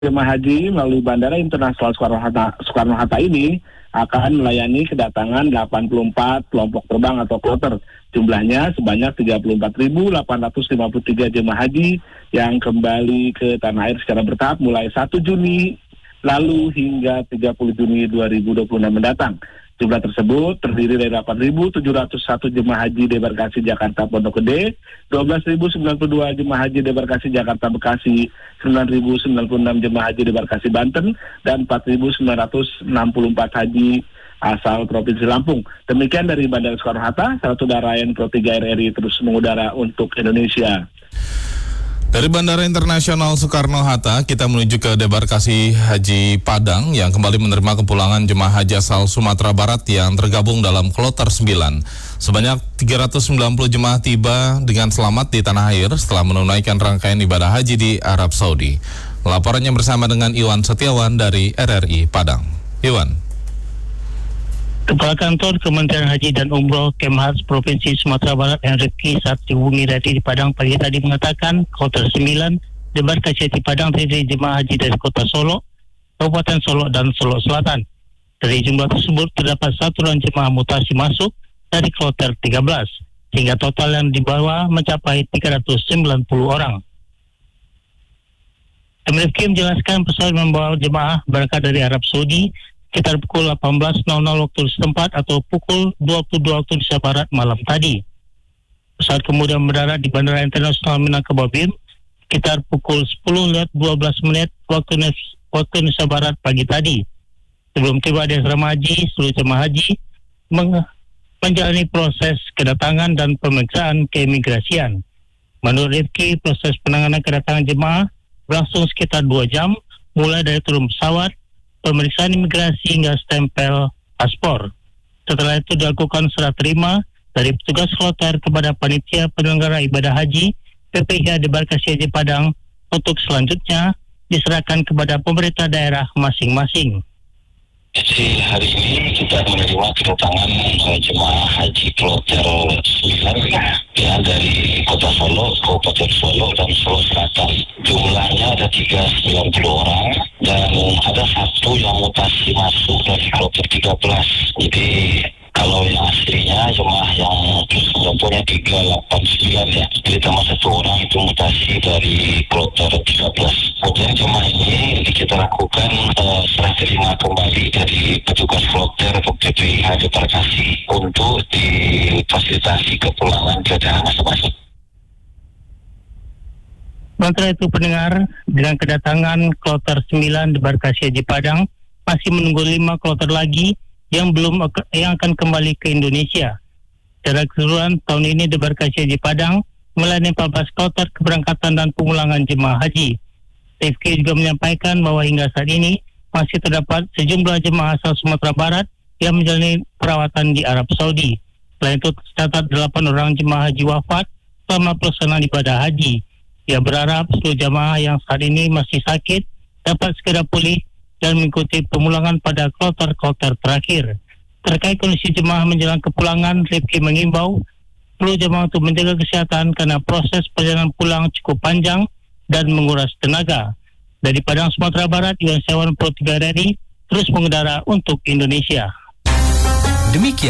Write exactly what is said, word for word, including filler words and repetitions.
Jemaah haji melalui Bandara Internasional Soekarno-Hatta, Soekarno-Hatta ini akan melayani kedatangan delapan puluh empat kelompok terbang atau kloter. Jumlahnya sebanyak tiga puluh empat ribu delapan ratus lima puluh tiga jemaah haji yang kembali ke tanah air secara bertahap mulai satu Juni lalu hingga tiga puluh Juni dua ribu dua puluh enam mendatang. Jumlah tersebut terdiri dari delapan ribu tujuh ratus satu jemaah haji debarkasi Jakarta Pondok Gede, dua belas ribu sembilan puluh dua jemaah haji debarkasi Jakarta Bekasi, sembilan ribu sembilan puluh enam jemaah haji debarkasi Banten, dan empat ribu sembilan ratus enam puluh empat haji asal Provinsi Lampung. Demikian dari Bandara Soekarno-Hatta, satu udara N Pro tiga R R I terus mengudara untuk Indonesia. Dari Bandara Internasional Soekarno-Hatta, kita menuju ke debarkasi Haji Padang yang kembali menerima kepulangan jemaah haji asal Sumatera Barat yang tergabung dalam kloter sembilan. Sebanyak tiga ratus sembilan puluh jemaah tiba dengan selamat di tanah air setelah menunaikan rangkaian ibadah haji di Arab Saudi. Laporannya bersama dengan Iwan Setiawan dari R R I Padang. Iwan. Kepala Kantor Kementerian Haji dan Umroh Kemhas Provinsi Sumatera Barat Henryki Satyabumi Radi di Padang pagi tadi mengatakan kloter sembilan debarkasi Haji Padang terdiri jemaah haji dari Kota Solo, Kabupaten Solo dan Solo Selatan. Dari jumlah tersebut terdapat satu orang jemaah mutasi masuk dari kloter tiga belas, sehingga total yang dibawa mencapai tiga ratus sembilan puluh orang. Henryki menjelaskan pesawat membawa jemaah berangkat dari Arab Saudi sekitar pukul delapan belas waktu setempat atau pukul dua puluh dua waktu Indonesia Barat malam tadi. Pesawat kemudian mendarat di Bandara Internasional Minangkabau sekitar pukul sepuluh lewat dua belas menit waktu waktu Indonesia Barat pagi tadi. Sebelum tiba di asrama haji, seluruh jemaah haji meng- menjalani proses kedatangan dan pemeriksaan keimigrasian. Menurut Rifki, proses penanganan kedatangan jemaah berlangsung sekitar dua jam, mulai dari turun pesawat, pemeriksaan imigrasi hingga stempel paspor. Setelah itu dilakukan serah terima dari petugas kloter kepada panitia penyelenggara ibadah haji P P I H Debarkasi Haji Padang untuk selanjutnya diserahkan kepada pemerintah daerah masing-masing. Jadi hari ini kita menerima kedatangan uh, jemaah haji kloter sembilan ya dari Kota Solo, Kabupaten Solo dan Solo Selatan. Jumlahnya ada tiga ratus sembilan puluh orang dan ada satu yang mutasi masuk dari kloter tiga belas. Jadi kalau yang aslinya jemaah yang mempunyai tiga ratus delapan puluh sembilan ya, jadi tambah satu orang itu mutasi dari kloter tiga belas. Kemudian jemaah ini kita lakukan uh, serah terima kembali dari petugas kloter ke P P I H Debarkasi untuk difasilitasi kepulangan ke daerah masing-masing. Sementara itu pendengar, dengan kedatangan kloter sembilan Debarkasi Haji Padang masih menunggu lima kloter lagi yang belum yang akan kembali ke Indonesia. Secara keseluruhan tahun ini Debarkasi Haji Padang melayani empat belas kloter keberangkatan dan pemulangan jemaah haji. Rifki juga menyampaikan bahwa hingga saat ini masih terdapat sejumlah jemaah asal Sumatera Barat yang menjalani perawatan di Arab Saudi. Selain itu tercatat delapan orang jemaah haji wafat selama pelaksanaan ibadah haji. Ia berharap seluruh jemaah yang saat ini masih sakit dapat segera pulih dan mengikuti pemulangan pada kloter-kloter terakhir. Terkait kondisi jemaah menjelang kepulangan, Rifki mengimbau seluruh jemaah untuk menjaga kesehatan karena proses perjalanan pulang cukup panjang dan menguras tenaga. Dari Padang, Sumatera Barat, Iwan Setiawan Pro tiga R R I terus mengudara untuk Indonesia. Demikian